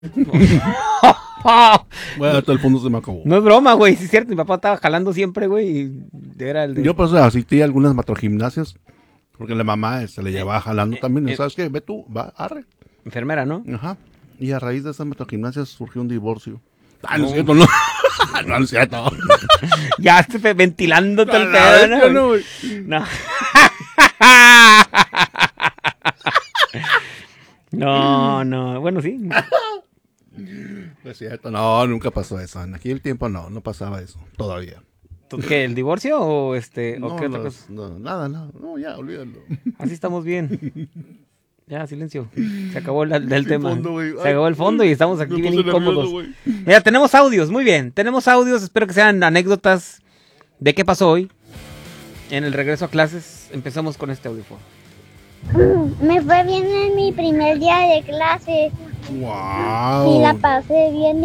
Bueno, todo el fondo se me acabó. No es broma, güey, sí es cierto, mi papá estaba jalando siempre, güey, y era el de... Yo pues asistí a algunas matrogimnasias, porque la mamá se le llevaba jalando también, ¿sabes qué? Ve tú, va, arre. Enfermera, ¿no? Ajá. Y a raíz de esas matrogimnasias surgió un divorcio. Ah, No. no es cierto, no. No, no es cierto. Ya estoy ventilando todo el A ver, pedo, yo ¿no? no, güey. No. No, no, bueno, sí. No es cierto, no, nunca pasó eso. En aquel tiempo no pasaba eso, todavía. ¿Tú qué, el divorcio o o No, qué otra cosa? no, nada, no, ya, olvídalo. Así estamos bien. Ya, silencio. Se acabó el tema. Fondo, güey. Se acabó el fondo y estamos aquí Me bien puse incómodos. nervioso, güey. Mira, tenemos audios, muy bien. Tenemos audios, espero que sean anécdotas de qué pasó hoy. En el regreso a clases, empezamos con este audio. Me fue bien en mi primer día de clase Wow. y la pasé bien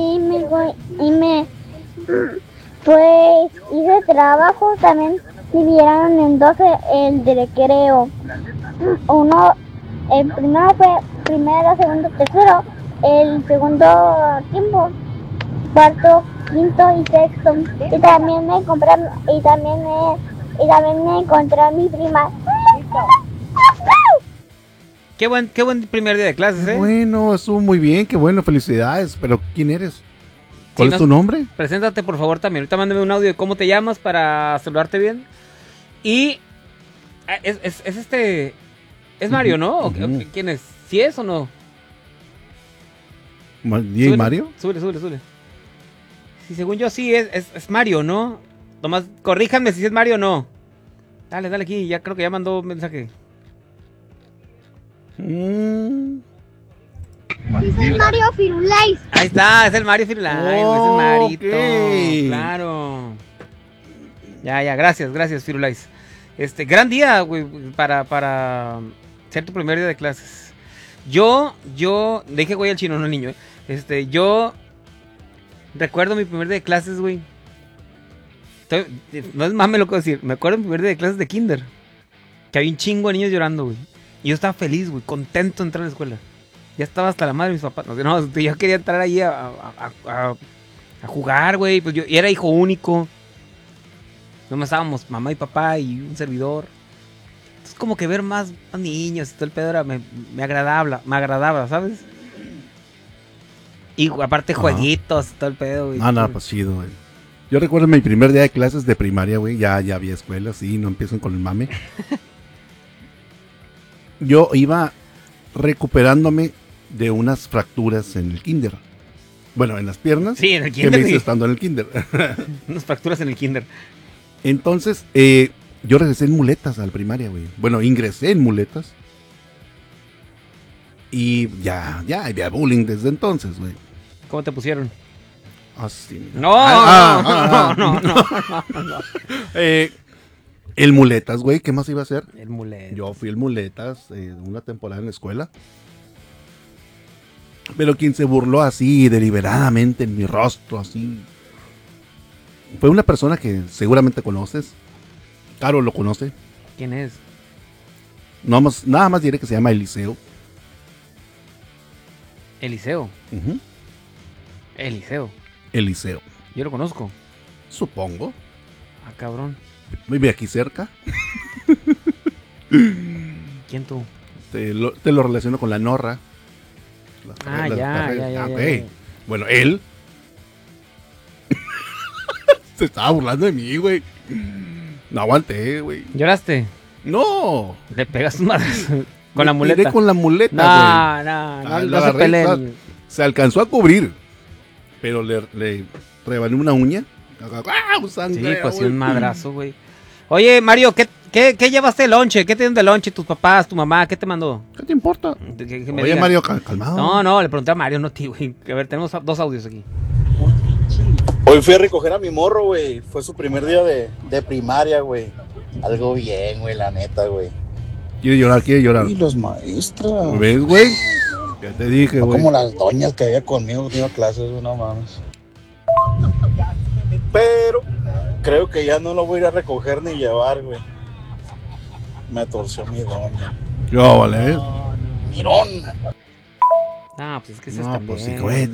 pues hice trabajo, también dividieron en 12 el de recreo. El primero fue primero, segundo, tercero, el segundo tiempo, cuarto, quinto y sexto. Y también me encontré a mi prima. Qué buen primer día de clases, ¿eh? Bueno, estuvo muy bien, qué bueno, felicidades. Pero, ¿quién eres? ¿Cuál Sí, es tu nombre? Preséntate, por favor, también. Ahorita mándame un audio de cómo te llamas para saludarte bien. Y... Es Mario, ¿no? ¿O quién es? ¿Sí es o no? ¿Y Súbele, Mario? Súbele. Si según yo sí es Mario, ¿no? Nomás corríjanme si es Mario o no. Dale aquí, ya creo que ya mandó un mensaje. Sí, soy Mario Firulais. Ahí está, es el Mario Firulais, es el Marito. Ok. Claro. Ya, gracias Firulais. Gran día, güey, para ser tu primer día de clases. Yo, dije güey al chino, no niño, yo recuerdo mi primer día de clases, güey. No es mame lo que decir, me acuerdo mi primer día de clases de kinder. Que había un chingo de niños llorando, güey. Y yo estaba feliz, güey, contento de entrar a la escuela. Ya estaba hasta la madre de mis papás. No, yo quería entrar ahí a jugar, güey. Pues yo era hijo único. Nomás estábamos mamá y papá y un servidor. Entonces como que ver más niños y todo el pedo era me agradaba, ¿sabes? Y aparte jueguitos y todo el pedo, güey. No, pues chido, güey. Yo recuerdo mi primer día de clases de primaria, güey. Ya había escuela, sí, no empiezan con el mame. Yo iba recuperándome de unas fracturas en el kinder. Bueno, en las piernas. Sí, en el Que kinder. me hice Sí. estando en el kinder. Unas fracturas en el kinder. Entonces, yo regresé en muletas a la primaria, güey. Bueno, ingresé en muletas. Y ya había bullying desde entonces, güey. ¿Cómo te pusieron? Así. No. El muletas, güey. ¿Qué más iba a hacer? El mulet. Yo fui el muletas una temporada en la escuela. Pero quien se burló así deliberadamente en mi rostro, así, fue una persona que seguramente conoces. Caro lo conoce. ¿Quién es? Nada más diré que se llama Eliseo. Eliseo. Uh-huh. Eliseo. Yo lo conozco. Supongo. Ah, cabrón. Vive aquí cerca. ¿Quién tú? Te lo relaciono con la Norra. Ya. Bueno, él se estaba burlando de mí, güey. No aguanté, güey. ¿Lloraste? No. Le pegas madres con la Me muleta. tiré con la muleta, güey. No se peleen. Se alcanzó a cubrir, pero le rebané una uña. Sí, pues sí, un madrazo, güey. Oye, Mario, ¿qué llevaste de lonche? ¿Qué tienen de lonche tus papás, tu mamá? ¿Qué te mandó? ¿Qué te importa? Que me Oye, digan. Mario, calmado. No, le pregunté a Mario, no a ti, güey. A ver, tenemos dos audios aquí. Hoy fui a recoger a mi morro, güey. Fue su primer día de primaria, güey. Algo bien, güey, la neta, güey. Quiere llorar. Y los maestros. ¿Ves, güey? Ya te dije, No güey. como las doñas que había conmigo que iba a clases, güey, no mames. Pero creo que ya no lo voy a ir a recoger ni llevar, güey. Me torció mi doña. Yo, vale. Mirón. Ah, pues es que eso No, también. pues sí, güey.